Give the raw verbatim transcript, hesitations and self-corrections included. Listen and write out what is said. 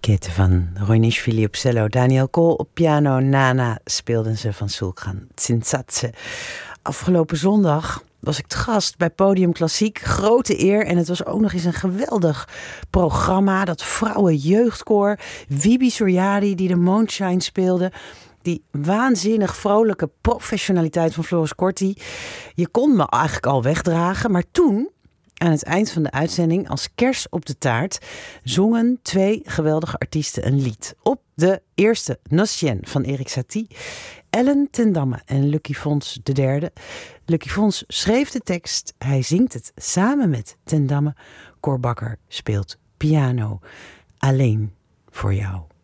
Kitten van Roinishvili op cello, Daniel Kool op piano, Nana speelden ze van Sulkhan Tsintsatse. Afgelopen zondag was ik te gast bij Podium Klassiek. Grote eer en het was ook nog eens een geweldig programma. Dat vrouwenjeugdkoor, Wibi Suryadi die de Moonshine speelde. Die waanzinnig vrolijke professionaliteit van Floris Corti. Je kon me eigenlijk al wegdragen, maar toen, aan het eind van de uitzending, als kers op de taart, zongen twee geweldige artiesten een lied. Op de eerste Nocien van Erik Satie, Ellen ten Damme en Lucky Fons de derde. Lucky Fons schreef de tekst, hij zingt het samen met ten Damme. Cor Bakker speelt piano. Alleen voor jou.